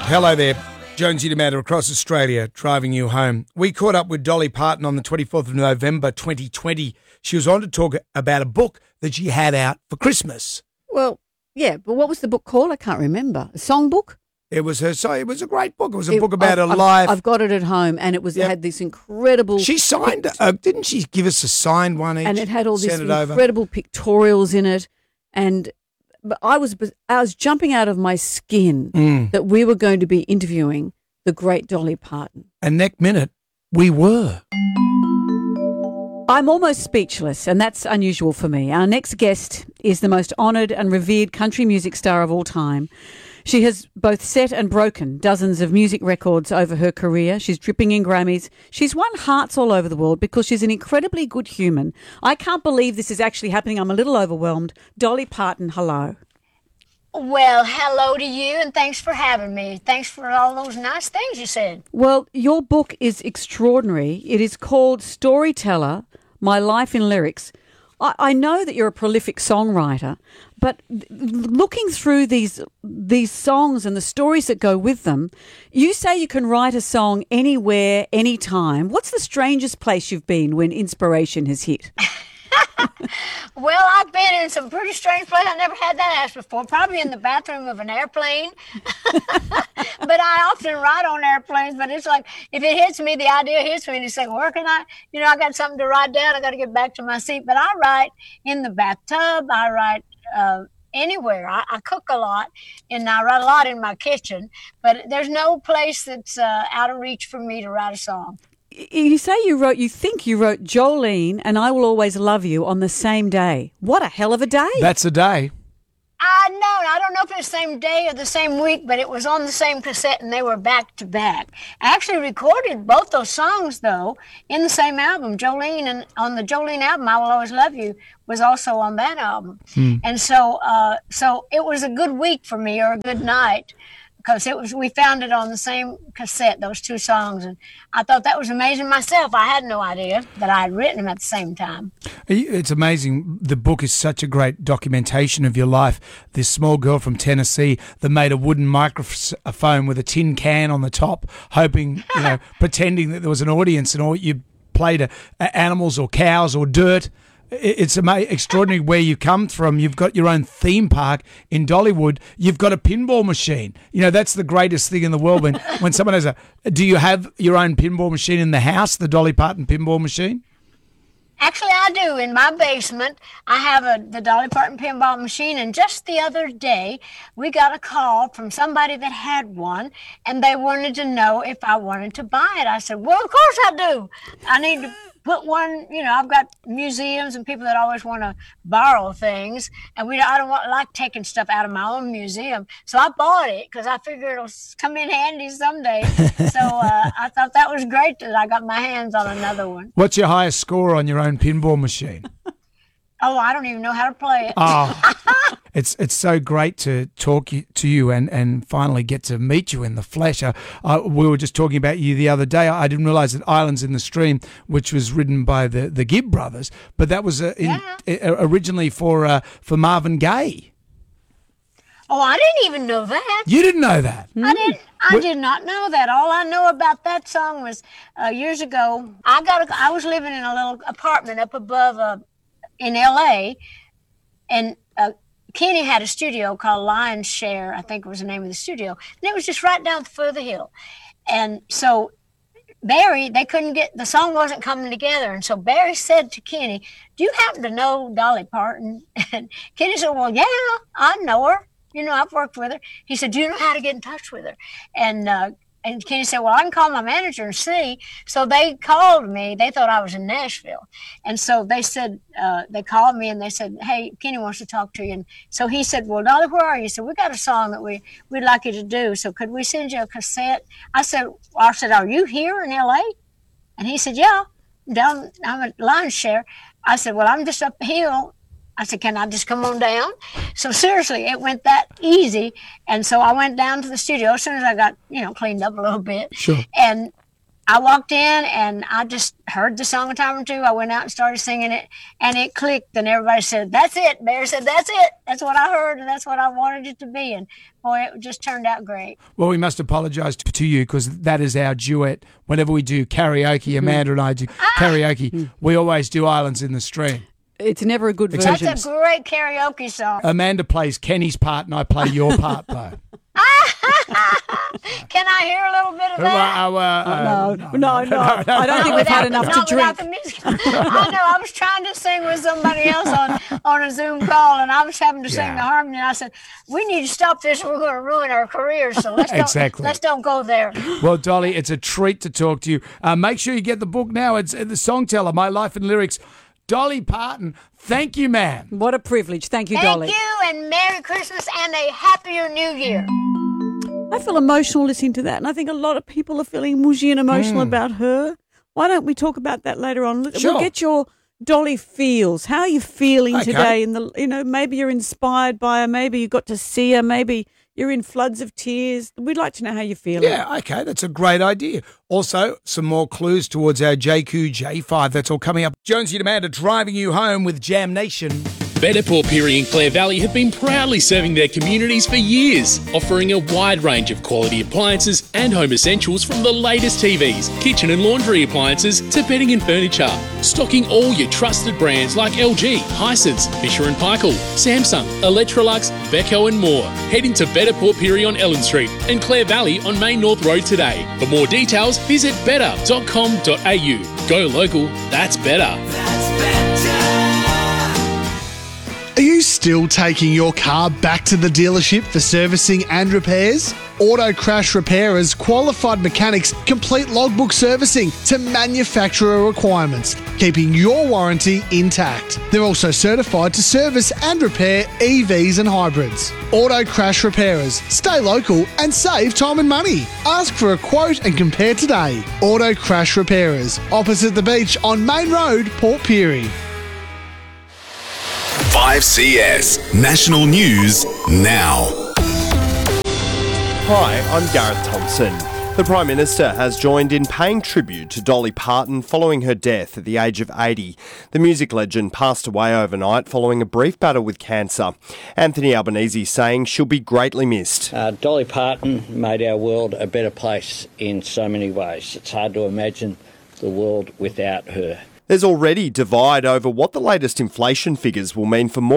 Hello there. Jonesy DeMatter across Australia, driving you home. We caught up with Dolly Parton on the 24th of November 2020. She was on to talk about a book that she had out for Christmas. Well, yeah, but what was the book called? I can't remember. A songbook? It was her. So it was a great book. It was a book about her life. I've got it at home, and it had this incredible. She signed. Didn't she give us a signed one each? And it had all these incredible pictorials in it, and but I was jumping out of my skin that we were going to be interviewing the great Dolly Parton. And next minute, we were. I'm almost speechless, and that's unusual for me. Our next guest is the most honoured and revered country music star of all time. She has both set and broken dozens of music records over her career. She's dripping in Grammys. She's won hearts all over the world because she's an incredibly good human. I can't believe this is actually happening. I'm a little overwhelmed. Dolly Parton, hello. Well, hello to you, and thanks for having me. Thanks for all those nice things you said. Well, your book is extraordinary. It is called Storyteller, My Life in Lyrics. I know that you're a prolific songwriter, but looking through these songs and the stories that go with them, you say you can write a song anywhere, anytime. What's the strangest place you've been when inspiration has hit? Well, I've been in some pretty strange places. I never had that asked before. Probably in the bathroom of an airplane. But I often write on airplanes. But it's like, if it hits me, the idea hits me, and it's like, where can I? I got something to write down. I got to get back to my seat. But I write in the bathtub. I write anywhere. I cook a lot, and I write a lot in my kitchen. But there's no place that's out of reach for me to write a song. You say you think you wrote Jolene and I Will Always Love You on the same day. What a hell of a day. That's a day. I know. I don't know if it's the same day or the same week, but it was on the same cassette and they were back to back. I actually recorded both those songs, though, in the same album. Jolene, and on the Jolene album, I Will Always Love You, was also on that album. And so it was a good week for me, or a good night, because we found it on the same cassette, those two songs, and I thought that was amazing myself. I had no idea that I had written them at the same time. It's amazing. The book is such a great documentation of your life. This small girl from Tennessee that made a wooden microphone with a tin can on the top, hoping, pretending that there was an audience, and all you played animals or cows or dirt. It's extraordinary where you come from. You've got your own theme park in Dollywood. You've got a pinball machine. That's the greatest thing in the world. When someone has do you have your own pinball machine in the house, the Dolly Parton pinball machine? Actually, I do. In my basement, I have the Dolly Parton pinball machine, and just the other day, we got a call from somebody that had one, and they wanted to know if I wanted to buy it. I said, well, of course I do. I need to put one, I've got museums and people that always want to borrow things, and I don't like taking stuff out of my own museum. So I bought it because I figured it'll come in handy someday. So I thought that was great that I got my hands on another one. What's your highest score on your own pinball machine? Oh, I don't even know how to play it. Oh, it's so great to talk to you and finally get to meet you in the flesh. We were just talking about you the other day. I didn't realise that Islands in the Stream, which was written by the Gibb brothers, but that was originally for Marvin Gaye. Oh, I didn't even know that. You didn't know that? I did not know that. All I know about that song was years ago, I was living in a little apartment up above in L.A., and Kenny had a studio called Lion's Share, I think was the name of the studio, and it was just right down the foot of the hill. And so Barry, the song wasn't coming together, and so Barry said to Kenny, do you happen to know Dolly Parton? And Kenny said, well, yeah, I know her. I've worked with her. He said, do you know how to get in touch with her? And Kenny said, well, I can call my manager and see. So they called me. They thought I was in Nashville. And so they said, they called me and they said, hey, Kenny wants to talk to you. And so he said, well, Dolly, where are you? He said, we got a song that we'd like you to do. So could we send you a cassette? I said, are you here in L.A.? And he said, yeah, I'm at Lion's Share. I said, well, I'm just up the hill. I said, can I just come on down? So seriously, it went that easy. And so I went down to the studio as soon as I got, cleaned up a little bit. Sure. And I walked in and I just heard the song a time or two. I went out and started singing it, and it clicked. And everybody said, "That's it." Bear said, "That's it. That's what I heard, and that's what I wanted it to be." And boy, it just turned out great. Well, we must apologise to you because that is our duet. Whenever we do karaoke, Amanda and I do karaoke, we always do Islands in the Stream. It's never a good version. That's a great karaoke song. Amanda plays Kenny's part and I play your part, though. Can I hear a little bit of that? No. I don't think we've had enough to drink. The music. I know. I was trying to sing with somebody else on a Zoom call, and I was having to sing the harmony. And I said, "We need to stop this. We're going to ruin our careers. So let's don't go there." Well, Dolly, it's a treat to talk to you. Make sure you get the book now. It's the Songteller, My Life in Lyrics. Dolly Parton, thank you, ma'am. What a privilege. Thank you, Dolly. Thank you, and Merry Christmas and a happier New Year. I feel emotional listening to that, and I think a lot of people are feeling mushy and emotional about her. Why don't we talk about that later on? Sure. We'll get your Dolly feels. How are you feeling today? Maybe you're inspired by her. Maybe you got to see her. Maybe you're in floods of tears. We'd like to know how you're feeling. Yeah, okay, that's a great idea. Also, some more clues towards our JQ J5. That's all coming up. Jonesy and Amanda driving you home with Jam Nation. Better Port Pirie and Clare Valley have been proudly serving their communities for years, offering a wide range of quality appliances and home essentials from the latest TVs, kitchen and laundry appliances to bedding and furniture. Stocking all your trusted brands like LG, Hisense, Fisher & Paykel, Samsung, Electrolux, Beko and more. Head into Better Port Pirie on Ellen Street and Clare Valley on Main North Road today. For more details, visit better.com.au. Go local, that's better. Are you still taking your car back to the dealership for servicing and repairs? Auto Crash Repairers qualified mechanics complete logbook servicing to manufacturer requirements, keeping your warranty intact. They're also certified to service and repair EVs and hybrids. Auto Crash Repairers. Stay local and save time and money. Ask for a quote and compare today. Auto Crash Repairers. Opposite the beach on Main Road, Port Pirie. 5CS National News Now. Hi, I'm Gareth Thompson. The Prime Minister has joined in paying tribute to Dolly Parton following her death at the age of 80. The music legend passed away overnight following a brief battle with cancer. Anthony Albanese saying she'll be greatly missed. Dolly Parton made our world a better place in so many ways. It's hard to imagine the world without her. There's already divide over what the latest inflation figures will mean for more